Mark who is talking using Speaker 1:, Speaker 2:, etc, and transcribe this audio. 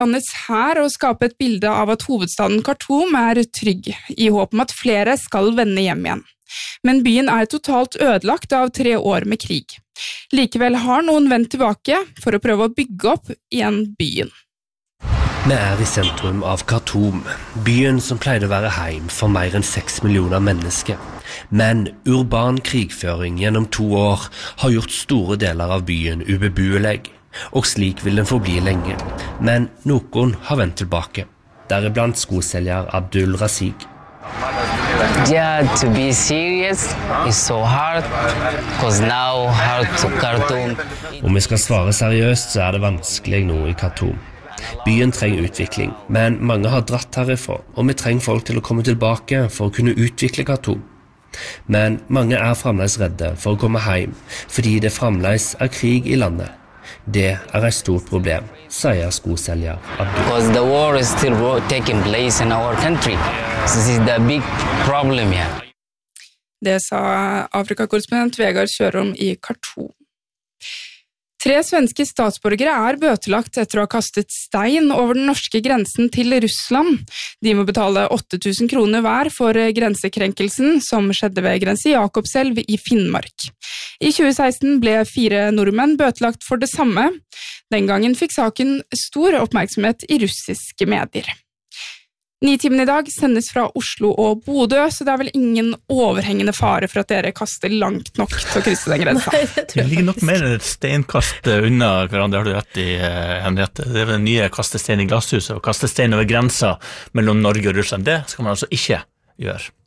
Speaker 1: landets hær å skape et bilde av at hovedstaden Khartoum trygg, i håp om at flere skal vende hjem igjen. Men byen totalt ødelagt av 3 år med krig. Likevel har noen vendt tilbake for å prøve å bygge opp igjen byen.
Speaker 2: Vi i sentrum av Khartoum, byen som pleide å være heim for mer enn 6 millioner mennesker. Men urban krigføring gjennom 2 år har gjort store deler av byen ubeboelig, og slik vil den forbli lenge. Men noen har vendt tilbake, deriblant skoselger Abdul Rasik.
Speaker 3: Yeah, to be serious is so hard, because now hard to Khartoum.
Speaker 2: Om vi skal svare seriøst, så det vanskelig nå i Khartoum. Byen trenger utvikling, men mange har dratt herifra, og vi trenger folk til å komme tilbake for å kunne utvikle Khartoum. Men mange fremdeles redde for å komme hjem, fordi det fremdeles krig i landet. Det et stort problem, sier skoselger Abdul.
Speaker 3: Because the war is still taking place in our country. This is the big problem here.
Speaker 1: Det sa Afrikakorrespondent Vegard Kjørom i Khartoum. 3 svenske statsborgere bøtelagt etter å ha kastet stein over den norske grensen til Russland. De må betale 8.000 kroner hver for grensekrenkelsen som skjedde ved grense Jakobselv i Finnmark. I 2016 ble 4 nordmenn bøtelagt for det samme. Den gangen fikk saken stor oppmerksomhet i russiske medier. Nitimen i dag sendes fra Oslo og Bodø, så det vel ingen overhengende fare for at dere kaster langt nok til å krysse den grensa.
Speaker 4: Det ligger nok mer enn et steinkast unna hverandre, har du rett i, Henriette. Det den nye kaste stein i glasshuset, og kaste stein over grensa mellom Norge og Russland. Det skal man altså ikke gjøre.